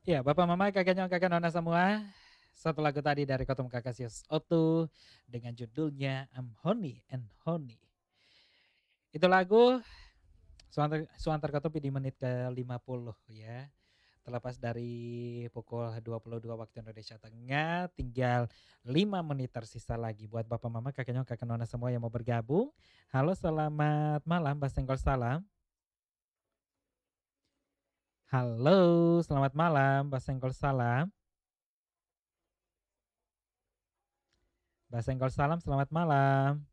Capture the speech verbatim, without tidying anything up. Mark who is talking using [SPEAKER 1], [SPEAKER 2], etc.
[SPEAKER 1] Iya, Bapak Mama, Kakek Nyong, Kakek Nona semua. Satu lagu tadi dari Kotum Kakasius Otu dengan judulnya I'm Honey and Honey. Itu lagu Suantar, Suantar Kotum di menit ke lima puluh ya. Terlepas dari pukul dua puluh dua waktu Indonesia Tengah, tinggal lima menit tersisa lagi buat Bapak Mama, Kakek Nyong, Kakek Nona semua yang mau bergabung. Halo, selamat malam, Basenggol Salam. Halo, selamat malam, Basenggol Salam. Basenggol Salam, selamat malam.